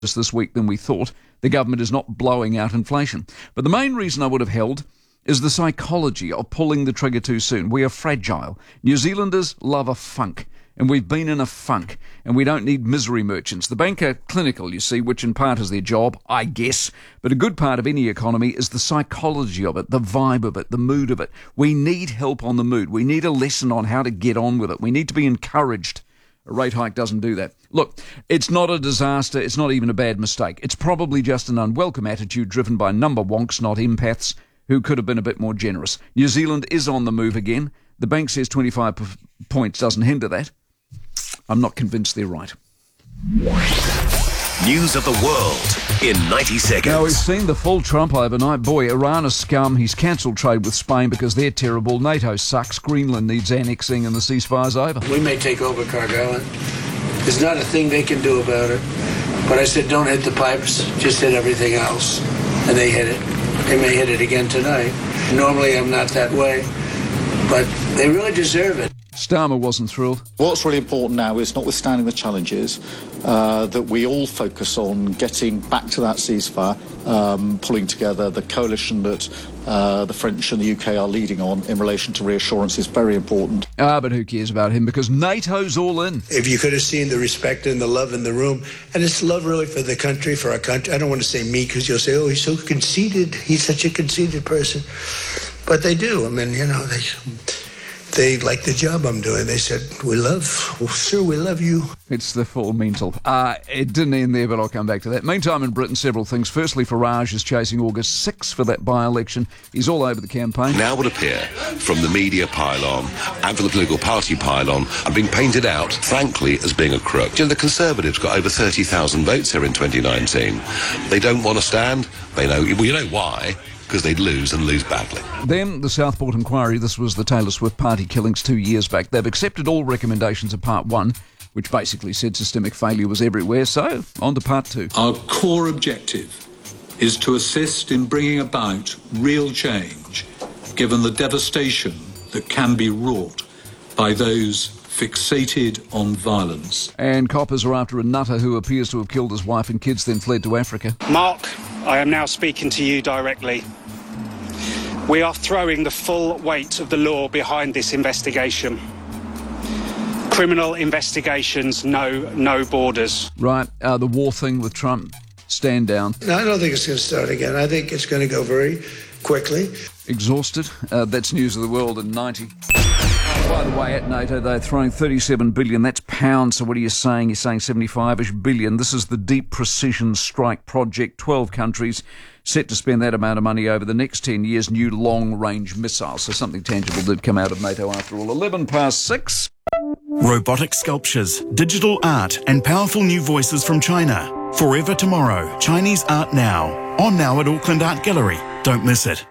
this week than we thought. The government is not blowing out inflation. But the main reason I would have held is the psychology of pulling the trigger too soon. We are fragile. New Zealanders love a funk, and we've been in a funk, and we don't need misery merchants. The bank are clinical, you see, which in part is their job, I guess, but a good part of any economy is the psychology of it, the vibe of it, the mood of it. We need help on the mood. We need a lesson on how to get on with it. We need to be encouraged. A rate hike doesn't do that. Look, it's not a disaster. It's not even a bad mistake. It's probably just an unwelcome attitude driven by number wonks, not empaths, who could have been a bit more generous. New Zealand is on the move again. The bank says 25 points doesn't hinder that. I'm not convinced they're right. News of the world in 90 seconds. Now, we've seen the full Trump overnight. Boy, Iran is scum. He's cancelled trade with Spain because they're terrible. NATO sucks. Greenland needs annexing and the ceasefire's over. We may take over Cargillan. There's not a thing they can do about it. But I said, don't hit the pipes. Just hit everything else. And they hit it. They may hit it again tonight. Normally, I'm not that way. But they really deserve it. Starmer wasn't thrilled. What's really important now is, notwithstanding the challenges, that we all focus on getting back to that ceasefire, pulling together the coalition that the French and the UK are leading on in relation to reassurance is very important. But who cares about him, because NATO's all in. If you could have seen the respect and the love in the room, and it's love really for the country, for our country. I don't want to say me, because you'll say, oh, he's so conceited. He's such a conceited person. But they do. I mean, you know, they like the job I'm doing. They said, we love you. It's the full mental. It didn't end there, but I'll come back to that. Meantime, in Britain, several things. Firstly, Farage is chasing August 6 for that by-election. He's all over the campaign. Now will appear from the media pylon and from the political party pylon and being painted out, frankly, as being a crook. You know, the Conservatives got over 30,000 votes here in 2019. They don't want to stand. They know, well, you know why? Because they'd lose and lose badly. Then the Southport inquiry. This was the Taylor Swift party killings 2 years back. They've accepted all recommendations of Part 1, which basically said systemic failure was everywhere. So, on to Part 2. Our core objective is to assist in bringing about real change, given the devastation that can be wrought by those fixated on violence. And coppers are after a nutter who appears to have killed his wife and kids, then fled to Africa. Mark, I am now speaking to you directly. We are throwing the full weight of the law behind this investigation. Criminal investigations know no borders. Right, the war thing with Trump, stand down. No, I don't think it's going to start again. I think it's going to go very quickly. Exhausted? That's News of the World in 90. By the way, at NATO, they're throwing 37 billion. That's pounds, so what are you saying? You're saying 75-ish billion. This is the Deep Precision Strike Project. 12 countries set to spend that amount of money over the next 10 years. New long-range missiles. So something tangible did come out of NATO after all. 6:11. Robotic sculptures, digital art, and powerful new voices from China. Forever Tomorrow. Chinese art now. On now at Auckland Art Gallery. Don't miss it.